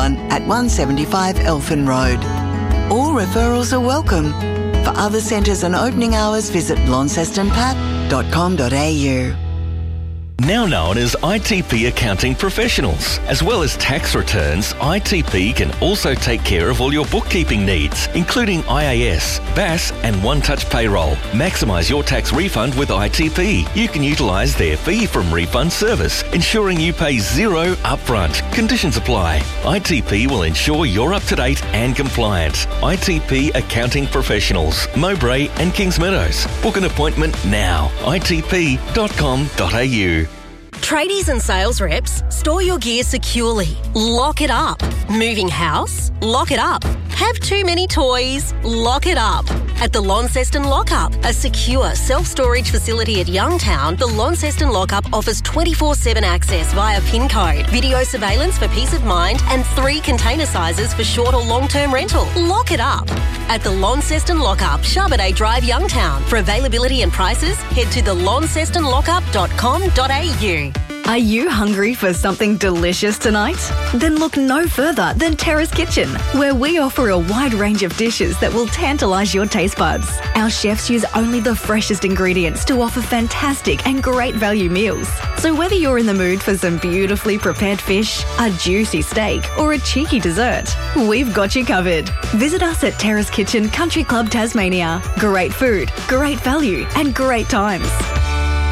one at 175 Elphin Road. All referrals are welcome. For other centres and opening hours, visit launcestonpat.com.au. Now known as ITP Accounting Professionals. As well as tax returns, ITP can also take care of all your bookkeeping needs, including IAS, BAS and One-Touch Payroll. Maximise your tax refund with ITP. You can utilise their fee from refund service, ensuring you pay zero upfront. Conditions apply. ITP will ensure you're up to date and compliant. ITP Accounting Professionals, Mowbray and Kings Meadows. Book an appointment now. itp.com.au. Tradies and sales reps, store your gear securely. Lock it up. Moving house? Lock it up. Have too many toys? Lock it up. At the Launceston Lockup, a secure self-storage facility at Youngtown, the Launceston Lockup offers 24/7 access via PIN code, video surveillance for peace of mind, and 3 container sizes for short or long-term rental. Lock it up. At the Launceston Lockup, Charbonnet Drive, Youngtown. For availability and prices, head to thelauncestonlockup.com.au. Are you hungry for something delicious tonight? Then look no further than Terrace Kitchen, where we offer a wide range of dishes that will tantalise your taste buds. Our chefs use only the freshest ingredients to offer fantastic and great value meals. So whether you're in the mood for some beautifully prepared fish, a juicy steak, or a cheeky dessert, we've got you covered. Visit us at Terrace Kitchen Country Club Tasmania. Great food, great value, and great times.